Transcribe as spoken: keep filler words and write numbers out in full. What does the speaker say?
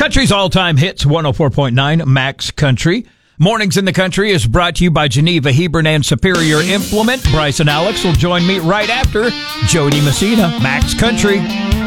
Country's all-time hits, one oh four point nine, Max Country. Mornings in the Country is brought to you by Geneva, Hebron, and Superior Implement. Bryce and Alex will join me right after Jody Messina, Max Country.